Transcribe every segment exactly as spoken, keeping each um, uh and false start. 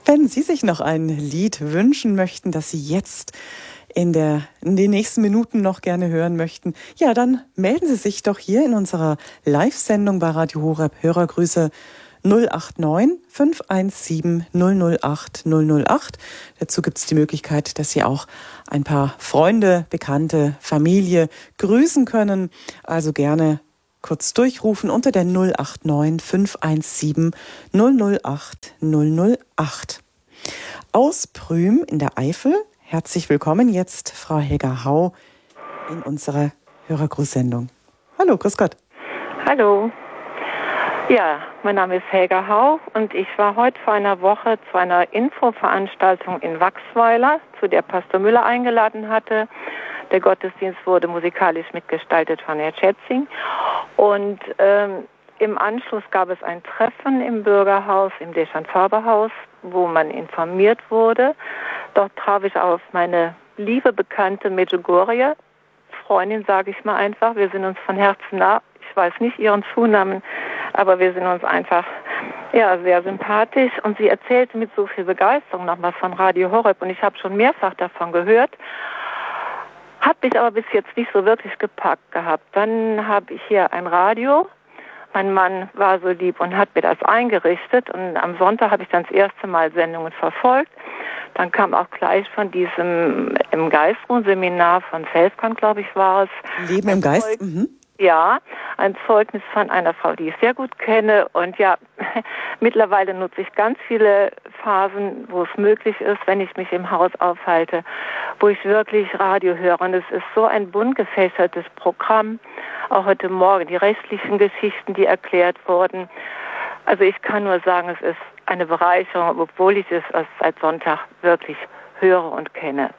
Wenn Sie sich noch ein Lied wünschen möchten, das Sie jetzt in, der, in den nächsten Minuten noch gerne hören möchten, ja, dann melden Sie sich doch hier in unserer Live-Sendung bei Radio Horeb. Hörergrüße null acht neun fünf eins sieben null null acht null null acht. Dazu gibt es die Möglichkeit, dass Sie auch ein paar Freunde, Bekannte, Familie grüßen können. Also gerne kurz durchrufen unter der null acht neun fünf eins sieben null null acht null null acht. Aus Prüm in der Eifel, herzlich willkommen jetzt Frau Helga Hau in unserer Hörergrußsendung. Hallo, grüß Gott. Hallo. Ja, mein Name ist Helga Hau und ich war heute vor einer Woche zu einer Infoveranstaltung in Wachsweiler, zu der Pastor Müller eingeladen hatte. Der Gottesdienst wurde musikalisch mitgestaltet von Herrn Schätzing. Und ähm, im Anschluss gab es ein Treffen im Bürgerhaus, im Deschamps-Faber-Haus, wo man informiert wurde. Dort traf ich auf meine liebe bekannte Medjugorje, Freundin, sage ich mal einfach. Wir sind uns von Herzen nah. Ich weiß nicht ihren Zunamen, aber wir sind uns einfach ja, sehr sympathisch. Und sie erzählte mit so viel Begeisterung nochmal von Radio Horeb. Und ich habe schon mehrfach davon gehört. Hat mich aber bis jetzt nicht so wirklich gepackt gehabt. Dann habe ich hier ein Radio. Mein Mann war so lieb und hat mir das eingerichtet. Und am Sonntag habe ich dann das erste Mal Sendungen verfolgt. Dann kam auch gleich von diesem im Geistruhen-Seminar von Felskamp, glaube ich, war es. Leben im Geist? Mhm. Ja, ein Zeugnis von einer Frau, die ich sehr gut kenne. Und ja, mittlerweile nutze ich ganz viele Phasen, wo es möglich ist, wenn ich mich im Haus aufhalte, wo ich wirklich Radio höre. Und es ist so ein bunt gefächertes Programm. Auch heute Morgen die rechtlichen Geschichten, die erklärt wurden. Also ich kann nur sagen, es ist eine Bereicherung, obwohl ich es erst seit Sonntag wirklich höre und kenne.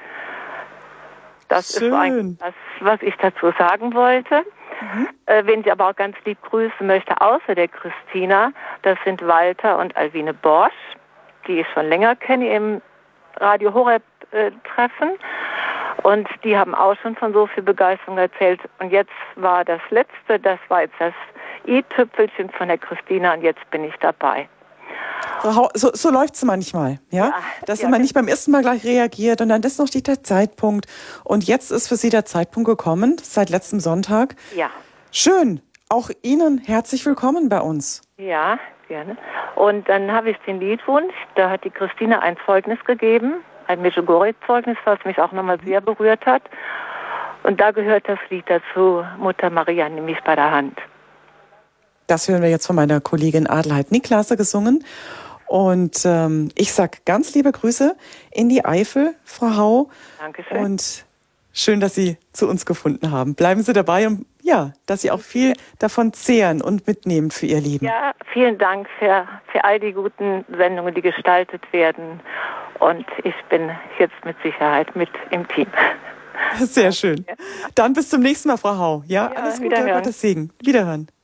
Das Schön. Ist so eigentlich das, was ich dazu sagen wollte. Mhm. Äh, wen ich aber auch ganz lieb grüßen möchte, außer der Christina, das sind Walter und Alwine Borsch, die ich schon länger kenne im Radio Horeb äh, Treffen. Und die haben auch schon von so viel Begeisterung erzählt. Und jetzt war das Letzte, das war jetzt das i-Tüpfelchen von der Christina und jetzt bin ich dabei. So, so läuft es manchmal, ja? ja Dass ja, man nicht beim ersten Mal gleich reagiert und dann ist noch nicht der Zeitpunkt. Und jetzt ist für Sie der Zeitpunkt gekommen, seit letztem Sonntag. Ja. Schön. Auch Ihnen herzlich willkommen bei uns. Ja, gerne. Und dann habe ich den Liedwunsch, da hat die Christina ein Zeugnis gegeben, ein Medjugorje-Zeugnis, was mich auch nochmal sehr berührt hat. Und da gehört das Lied dazu, Mutter Maria, nimm mich bei der Hand. Das hören wir jetzt von meiner Kollegin Adelheid Niklase gesungen. Und ähm, ich sage ganz liebe Grüße in die Eifel, Frau Hau. Dankeschön. Und schön, dass Sie zu uns gefunden haben. Bleiben Sie dabei und ja, dass Sie auch viel davon zehren und mitnehmen für Ihr Leben. Ja, vielen Dank für, für all die guten Sendungen, die gestaltet werden. Und ich bin jetzt mit Sicherheit mit im Team. Sehr schön. Dann bis zum nächsten Mal, Frau Hau. Ja, ja alles Gute, wiederhören. Gottes Segen. Wiederhören.